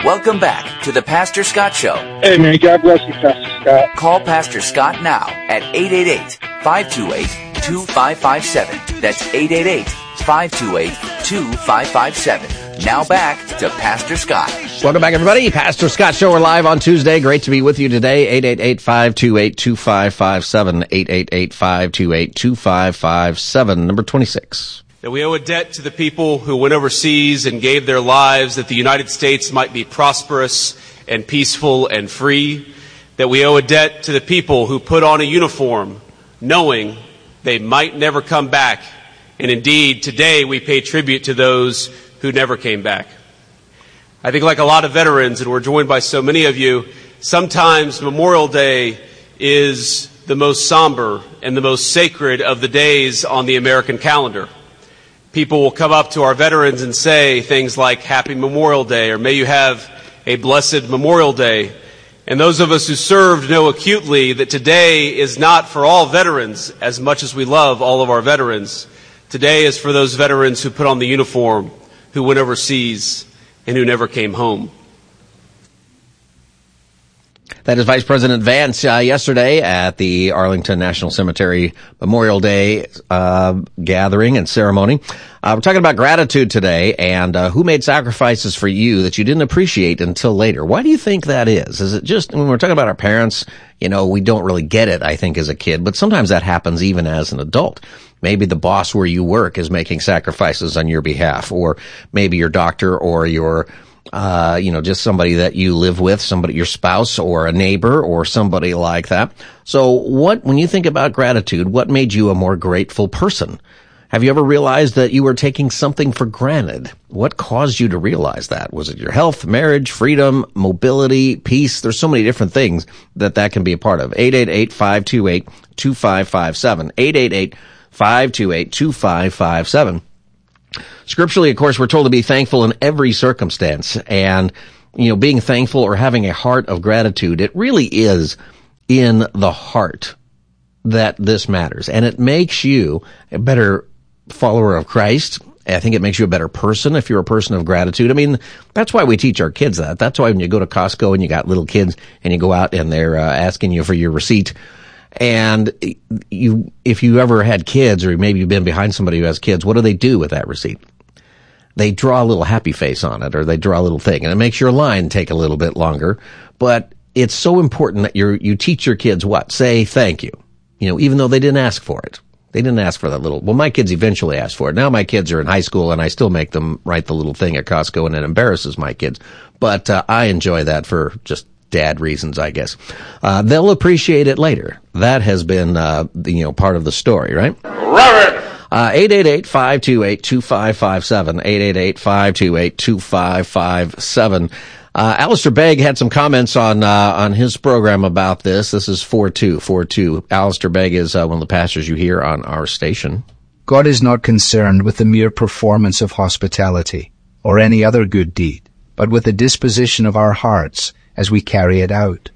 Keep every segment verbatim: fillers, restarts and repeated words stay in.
Welcome back to the Pastor Scott Show. Hey, man, God bless you, Pastor Scott. Call Pastor Scott now at eight eight eight, five two eight, two five five seven. That's eight eight eight, five two eight, two five five seven. Now back to Pastor Scott. Welcome back, everybody. Pastor Scott Show. We're live on Tuesday. Great to be with you today. eight eight eight, five two eight, two five five seven. eight eight eight, five two eight, two five five seven. Number twenty-six. That we owe a debt to the people who went overseas and gave their lives that the United States might be prosperous and peaceful and free. That we owe a debt to the people who put on a uniform knowing they might never come back. And indeed, today we pay tribute to those who never came back. I think like a lot of veterans, and we're joined by so many of you, sometimes Memorial Day is the most somber and the most sacred of the days on the American calendar. People will come up to our veterans and say things like, Happy Memorial Day, or may you have a blessed Memorial Day. And those of us who served know acutely that today is not for all veterans as much as we love all of our veterans. Today is for those veterans who put on the uniform, who went overseas, and who never came home. That is Vice President Vance uh, yesterday at the Arlington National Cemetery Memorial Day uh, gathering and ceremony. Uh, we're talking about gratitude today, and uh, who made sacrifices for you that you didn't appreciate until later. Why do you think that is? Is it just, when we're talking about our parents, you know, we don't really get it, I think, as a kid, but sometimes that happens even as an adult. Maybe the boss where you work is making sacrifices on your behalf, or maybe your doctor or your Uh, you know, just somebody that you live with, somebody, your spouse or a neighbor or somebody like that. So what, when you think about gratitude, what made you a more grateful person? Have you ever realized that you were taking something for granted? What caused you to realize that? Was it your health, marriage, freedom, mobility, peace? There's so many different things that that can be a part of. eight eight eight, five two eight, two five five seven. eight eight eight, five two eight, two five five seven. Scripturally, of course, we're told to be thankful in every circumstance. And, you know, being thankful or having a heart of gratitude, it really is in the heart that this matters. And it makes you a better follower of Christ. I think it makes you a better person if you're a person of gratitude. I mean, that's why we teach our kids that. That's why when you go to Costco and you got little kids and you go out and they're uh, asking you for your receipt, and you, if you ever had kids, or maybe you've been behind somebody who has kids, what do they do with that receipt? They draw a little happy face on it, or they draw a little thing, and it makes your line take a little bit longer. But it's so important that you you teach your kids what? Say thank you. You know, even though they didn't ask for it. They didn't ask for that little, well, my kids eventually asked for it. Now my kids are in high school, and I still make them write the little thing at Costco, and it embarrasses my kids. But uh, I enjoy that for just dad reasons, I guess. Uh, they'll appreciate it later. That has been, uh, you know, part of the story, right? Robert! Uh, eight eight eight, five two eight, two five five seven. eight eight eight, five two eight, two five five seven. Uh, Alistair Begg had some comments on, uh, on his program about this. This is four two four two. Alistair Begg is, uh, one of the pastors you hear on our station. God is not concerned with the mere performance of hospitality or any other good deed, but with the disposition of our hearts as we carry it out.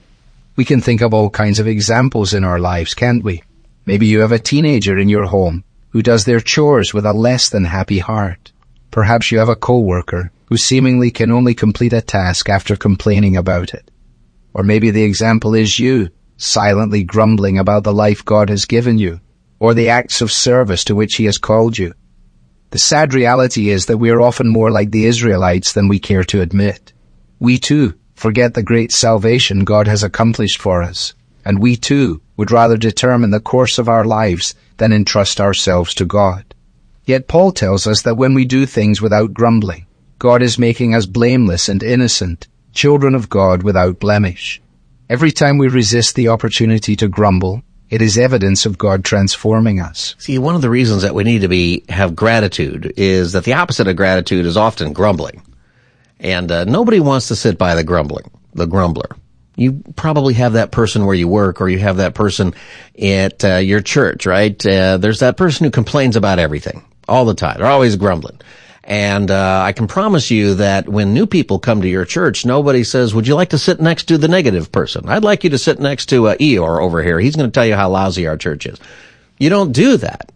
We can think of all kinds of examples in our lives, can't we? Maybe you have a teenager in your home who does their chores with a less than happy heart. Perhaps you have a co-worker who seemingly can only complete a task after complaining about it. Or maybe the example is you, silently grumbling about the life God has given you, or the acts of service to which He has called you. The sad reality is that we are often more like the Israelites than we care to admit. We too forget the great salvation God has accomplished for us, and we too would rather determine the course of our lives than entrust ourselves to God. Yet Paul tells us that when we do things without grumbling, God is making us blameless and innocent, children of God without blemish. Every time we resist the opportunity to grumble, it is evidence of God transforming us. See, one of the reasons that we need to be have gratitude is that the opposite of gratitude is often grumbling. And uh, nobody wants to sit by the grumbling, the grumbler. You probably have that person where you work, or you have that person at uh, your church, right? Uh, there's that person who complains about everything all the time. They're always grumbling. And uh, I can promise you that when new people come to your church, nobody says, would you like to sit next to the negative person? I'd like you to sit next to uh, Eeyore over here. He's going to tell you how lousy our church is. You don't do that.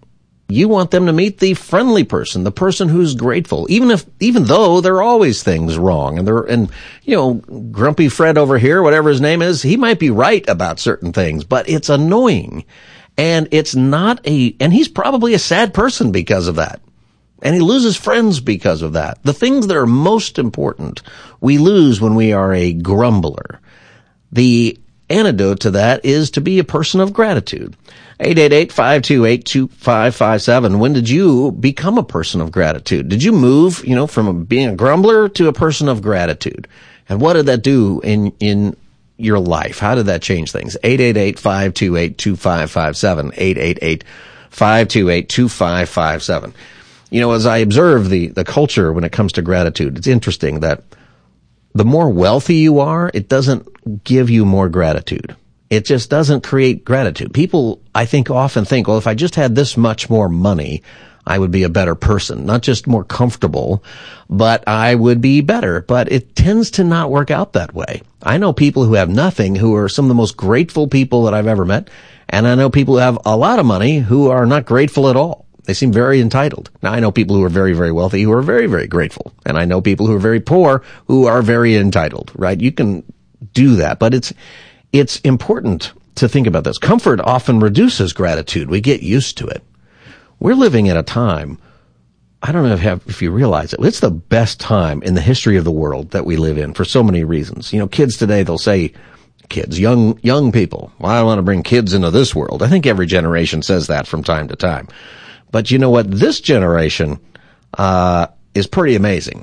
You want them to meet the friendly person, the person who's grateful, even if, even though there are always things wrong. And there, and, you know, Grumpy Fred over here, whatever his name is, he might be right about certain things, but it's annoying. And it's not a, and he's probably a sad person because of that. And he loses friends because of that. The things that are most important, we lose when we are a grumbler. The antidote to that is to be a person of gratitude. eight eight eight, five two eight, two five five seven. When did you become a person of gratitude? Did you move, you know, from being a grumbler to a person of gratitude? And what did that do in, in your life? How did that change things? eight eight eight, five two eight, two five five seven. eight eight eight, five two eight, two five five seven. You know, as I observe the, the culture when it comes to gratitude, it's interesting that the more wealthy you are, it doesn't give you more gratitude. It just doesn't create gratitude. People, I think, often think, well, if I just had this much more money, I would be a better person. Not just more comfortable, but I would be better. But it tends to not work out that way. I know people who have nothing who are some of the most grateful people that I've ever met. And I know people who have a lot of money who are not grateful at all. They seem very entitled. Now, I know people who are very, very wealthy who are very, very grateful. And I know people who are very poor who are very entitled, right? You can do that, but it's, it's important to think about this. Comfort often reduces gratitude. We get used to it. We're living at a time, I don't know if, if you realize it, it's the best time in the history of the world that we live in for so many reasons. You know, kids today, they'll say, kids, young, young people, well, I don't want to bring kids into this world. I think every generation says that from time to time. But you know what? This generation, uh, is pretty amazing.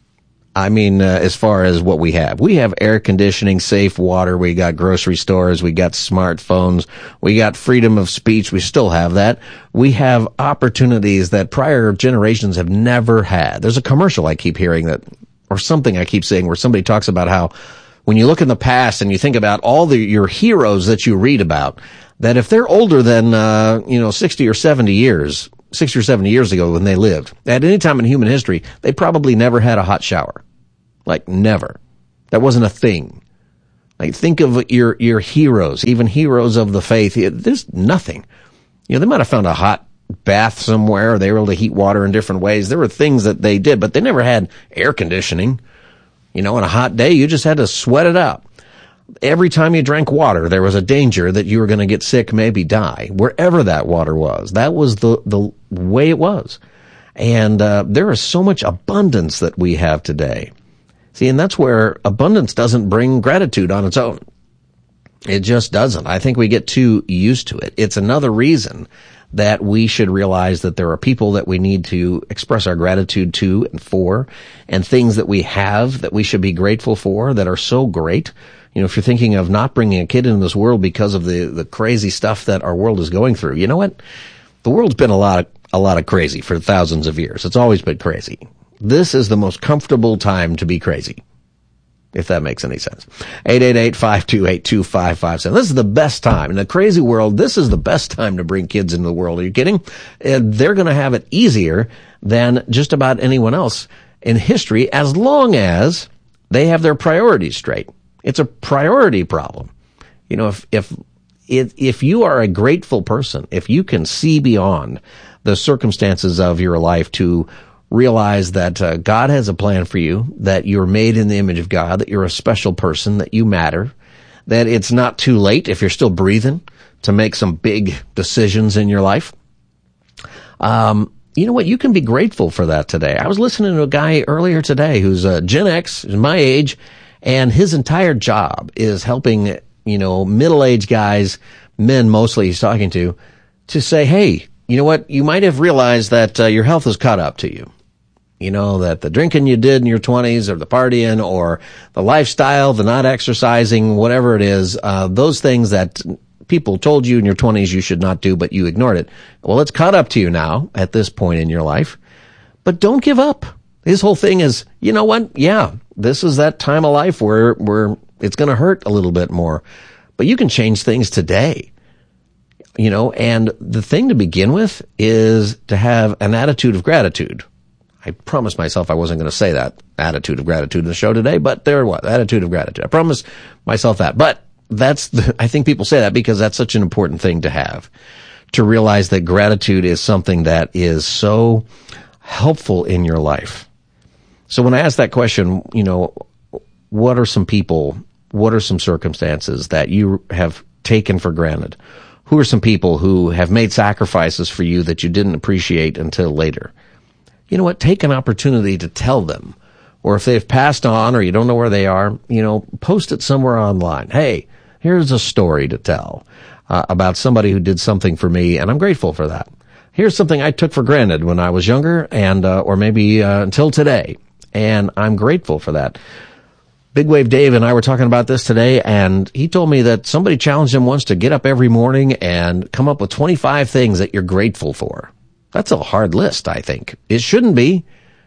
I mean, uh, as far as what we have, we have air conditioning, safe water. We got grocery stores. We got smartphones. We got freedom of speech. We still have that. We have opportunities that prior generations have never had. There's a commercial I keep hearing that, or something I keep saying where somebody talks about how when you look in the past and you think about all the, your heroes that you read about, that if they're older than, uh, you know, sixty or seventy years, sixty or seventy years ago when they lived, at any time in human history, they probably never had a hot shower. Like, never. That wasn't a thing. Like, think of your, your heroes, even heroes of the faith. There's nothing. You know, they might have found a hot bath somewhere, or they were able to heat water in different ways. There were things that they did, but they never had air conditioning. You know, on a hot day, you just had to sweat it out. Every time you drank water, there was a danger that you were going to get sick, maybe die, wherever that water was. That was the, the way it was. And, uh, there is so much abundance that we have today. See, and that's where abundance doesn't bring gratitude on its own. It just doesn't. I think we get too used to it. It's another reason that we should realize that there are people that we need to express our gratitude to and for, and things that we have that we should be grateful for that are so great. You know, if you're thinking of not bringing a kid into this world because of the, the crazy stuff that our world is going through, you know what? The world's been a lot of, a lot of crazy for thousands of years. It's always been crazy. This is the most comfortable time to be crazy, if that makes any sense. eight eight eight, five two eight, two five five seven. This is the best time. In a crazy world, this is the best time to bring kids into the world. Are you kidding? And they're going to have it easier than just about anyone else in history, as long as they have their priorities straight. It's a priority problem. You know, if, if, if, if you are a grateful person, if you can see beyond the circumstances of your life to realize that uh, God has a plan for you, that you're made in the image of God, that you're a special person, that you matter, that it's not too late if you're still breathing to make some big decisions in your life. Um, you know what? You can be grateful for that today. I was listening to a guy earlier today who's uh, Gen X, who's my age, and his entire job is helping, you know, middle-aged guys, men mostly he's talking to, to say, hey, you know what? You might have realized that uh, your health has caught up to you. You know, that the drinking you did in your twenties, or the partying, or the lifestyle, the not exercising, whatever it is, uh, those things that people told you in your twenties you should not do, but you ignored it. Well, it's caught up to you now at this point in your life. But don't give up. His whole thing is, you know what? Yeah, this is that time of life where, where it's going to hurt a little bit more. But you can change things today. You know, and the thing to begin with is to have an attitude of gratitude. I promised myself I wasn't going to say that, attitude of gratitude in the show today, but there it was, attitude of gratitude. I promised myself that. But that's, the, I think people say that because that's such an important thing to have. to realize that gratitude is something that is so helpful in your life. So when I ask that question, you know, what are some people, what are some circumstances that you have taken for granted? Who are some people who have made sacrifices for you that you didn't appreciate until later? You know what? Take an opportunity to tell them. Or if they've passed on or you don't know where they are, you know, post it somewhere online. Hey, here's a story to tell uh, about somebody who did something for me, and I'm grateful for that. Here's something I took for granted when I was younger, and uh, or maybe uh, until today, and I'm grateful for that. Big Wave Dave and I were talking about this today, and he told me that somebody challenged him once to get up every morning and come up with twenty-five things that you're grateful for. That's a hard list, I think. It shouldn't be.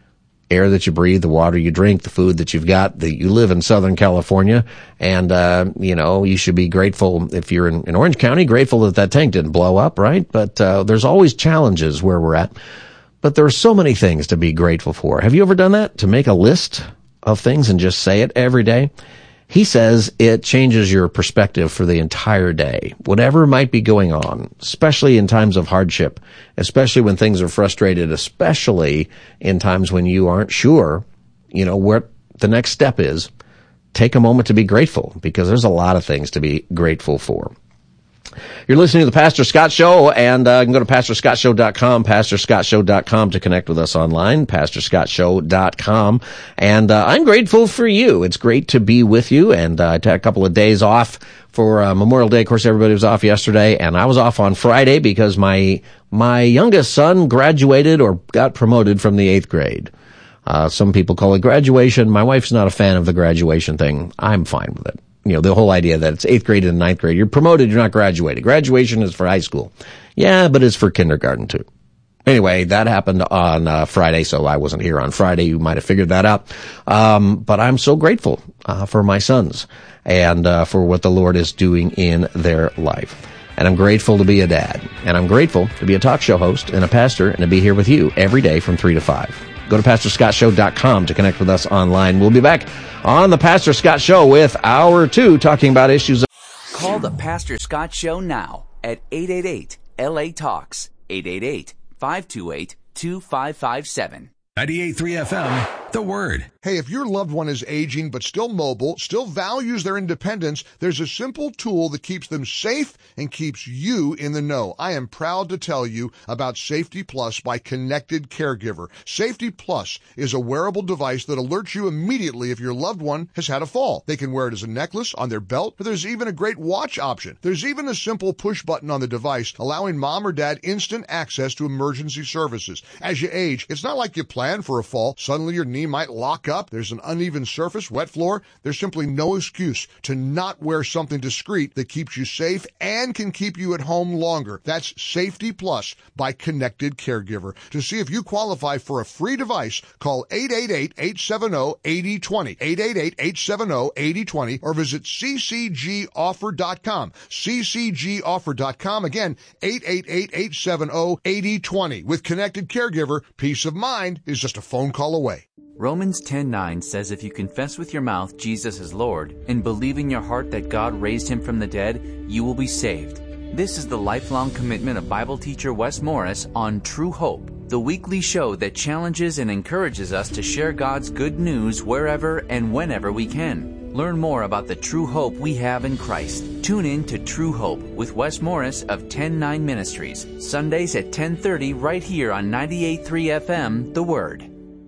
Air that you breathe, the water you drink, the food that you've got, that you live in Southern California, and, uh, you know, you should be grateful if you're in, in Orange County, grateful that that tank didn't blow up, right? But, uh, there's always challenges where we're at. But there are so many things to be grateful for. Have you ever done that? To make a list of things and just say it every day? He says it changes your perspective for the entire day, whatever might be going on, especially in times of hardship, especially when things are frustrated, especially in times when you aren't sure, you know, what the next step is. Take a moment to be grateful, because there's a lot of things to be grateful for. You're listening to the Pastor Scott Show, and uh, you can go to pastor scott show dot com, pastor scott show dot com to connect with us online, pastor scott show dot com. And uh, I'm grateful for you. It's great to be with you, and uh, I took a couple of days off for uh, Memorial Day. Of course, everybody was off yesterday, and I was off on Friday because my my youngest son graduated or got promoted from the eighth grade. Uh, some people call it graduation. My wife's not a fan of the graduation thing. I'm fine with it. You know, the whole idea that it's eighth grade and ninth grade. You're promoted, you're not graduated. Graduation is for high school. Yeah, but it's for kindergarten too. Anyway, that happened on uh, Friday, so I wasn't here on Friday. You might have figured that out. Um, but I'm so grateful uh, for my sons and uh, for what the Lord is doing in their life. And I'm grateful to be a dad. And I'm grateful to be a talk show host and a pastor and to be here with you every day from three to five. Go to pastor scott show dot com to connect with us online. We'll be back on the Pastor Scott Show with Hour two, talking about issues. Call the Pastor Scott Show now at eight eight eight L A Talks, eight eight eight, five two eight, two five five seven. ninety-eight point three F M, The Word. Hey, if your loved one is aging but still mobile, still values their independence, there's a simple tool that keeps them safe and keeps you in the know. I am proud to tell you about Safety Plus by Connected Caregiver. Safety Plus is a wearable device that alerts you immediately if your loved one has had a fall. They can wear it as a necklace, on their belt, or there's even a great watch option. There's even a simple push button on the device allowing mom or dad instant access to emergency services. As you age, it's not like you plan for a fall. Suddenly your knee might lock up. There's an uneven surface, wet floor. There's simply no excuse to not wear something discreet that keeps you safe and can keep you at home longer. That's Safety Plus by Connected Caregiver. To see if you qualify for a free device, call eight eight eight, eight seven zero, eight zero two zero, eight eight eight, eight seven zero, eight zero two zero, or visit c c g offer dot com. c c g offer dot com. Again, eight eight eight, eight seven zero, eight zero two zero. With Connected Caregiver, peace of mind is just a phone call away. Romans ten nine says if you confess with your mouth Jesus is Lord and believe in your heart that God raised him from the dead, you will be saved. This is the lifelong commitment of Bible teacher Wes Morris on True Hope, the weekly show that challenges and encourages us to share God's good news wherever and whenever we can. Learn more about the true hope we have in Christ. Tune in to True Hope with Wes Morris of ten nine Ministries, Sundays at ten thirty right here on ninety-eight point three F M, The Word.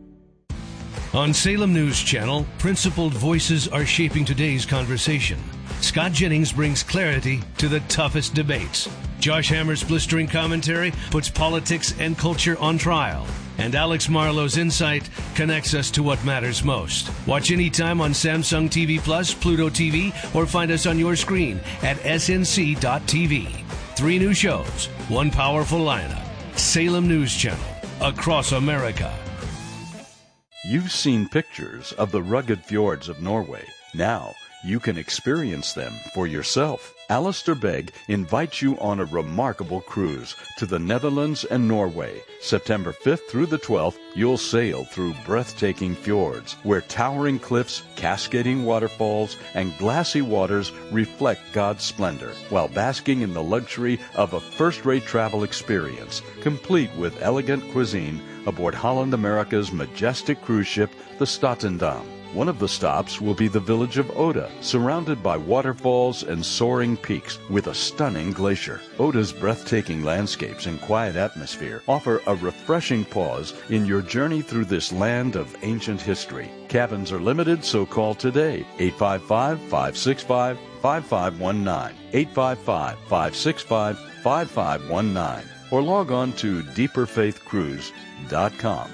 On Salem News Channel, principled voices are shaping today's conversation. Scott Jennings brings clarity to the toughest debates. Josh Hammer's blistering commentary puts politics and culture on trial. And Alex Marlowe's insight connects us to what matters most. Watch anytime on Samsung T V Plus, Pluto T V, or find us on your screen at S N C dot T V. Three new shows, one powerful lineup. Salem News Channel, across America. You've seen pictures of the rugged fjords of Norway. Now, you can experience them for yourself. Alistair Begg invites you on a remarkable cruise to the Netherlands and Norway. September fifth through the twelfth, you'll sail through breathtaking fjords where towering cliffs, cascading waterfalls, and glassy waters reflect God's splendor, while basking in the luxury of a first-rate travel experience, complete with elegant cuisine aboard Holland America's majestic cruise ship, the Statendam. One of the stops will be the village of Oda, surrounded by waterfalls and soaring peaks with a stunning glacier. Oda's breathtaking landscapes and quiet atmosphere offer a refreshing pause in your journey through this land of ancient history. Cabins are limited, so call today, eight five five, five six five, five five one nine, eight five five, five six five, five five one nine, or log on to deeper faith cruise dot com.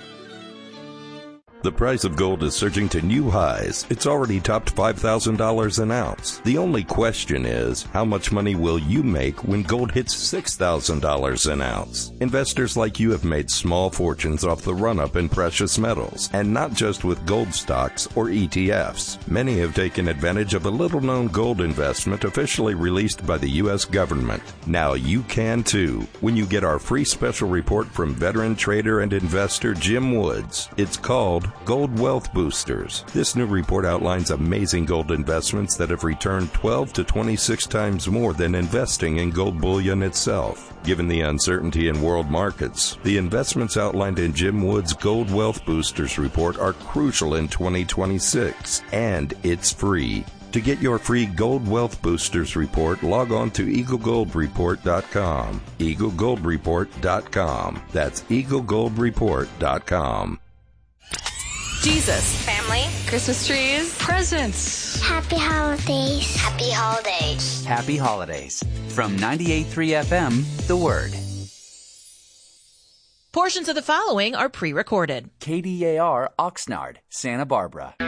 The price of gold is surging to new highs. It's already topped five thousand dollars an ounce. The only question is, how much money will you make when gold hits six thousand dollars an ounce? Investors like you have made small fortunes off the run-up in precious metals, and not just with gold stocks or E T Fs. Many have taken advantage of a little-known gold investment officially released by the U S government. Now you can too, when you get our free special report from veteran trader and investor Jim Woods. It's called Gold Wealth Boosters. This new report outlines amazing gold investments that have returned twelve to twenty-six times more than investing in gold bullion itself. Given the uncertainty in world markets, the investments outlined in Jim Wood's Gold Wealth Boosters report are crucial in twenty twenty-six, and it's free. To get your free Gold Wealth Boosters report, log on to eagle gold report dot com. eagle gold report dot com. That's eagle gold report dot com. Jesus, family, Christmas trees, presents. Happy holidays. Happy holidays. Happy holidays. From ninety-eight point three F M, The Word. Portions of the following are pre-recorded. K D A R, Oxnard, Santa Barbara.